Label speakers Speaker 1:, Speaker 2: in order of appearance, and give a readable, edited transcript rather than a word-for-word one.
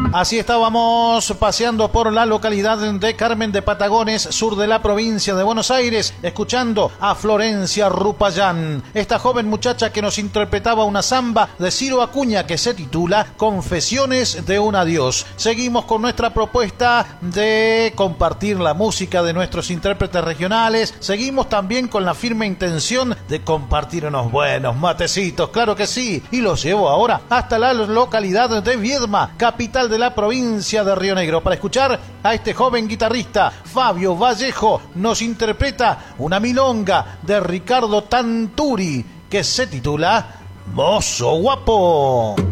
Speaker 1: Así estábamos paseando por la localidad de Carmen de Patagones, sur de la provincia de Buenos Aires, escuchando a Florencia Rupayán, esta joven muchacha que nos interpretaba una samba de Ciro Acuña que se titula Confesiones de un adiós. Seguimos con nuestra propuesta de compartir la música de nuestros intérpretes regionales. Seguimos también con la firme intención de compartir unos buenos matecitos, claro que sí, y los llevo ahora hasta la localidad de Viedma, capital de la provincia de Río Negro, para escuchar a este joven guitarrista. Fabio Vallejo nos interpreta una milonga de Ricardo Tanturi que se titula Mozo Guapo.